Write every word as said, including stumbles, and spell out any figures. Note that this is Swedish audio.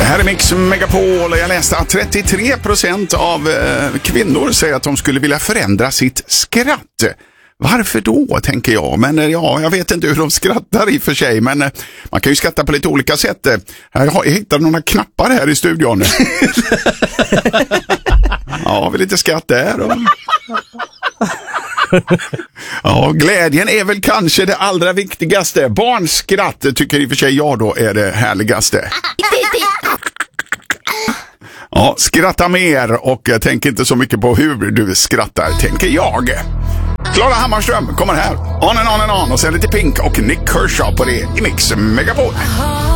Här är Mix Megapol och jag läste att trettiotre procent av eh, kvinnor säger att de skulle vilja förändra sitt skratt. Varför då, tänker jag. Men eh, ja, jag vet inte hur de skrattar i och för sig. Men eh, man kan ju skratta på lite olika sätt. Eh, jag hittade några knappar här i studion. Ja, vi lite skratt där. Och... Ja, glädjen är väl kanske det allra viktigaste. Barnskratt tycker i och för sig jag då är det härligaste. Ja, skratta mer och tänk inte så mycket på hur du skrattar, tänker jag. Klara Hammarström kommer här. On and on and on och sen lite Pink och Nick Kershaw på det i Mix Megapol.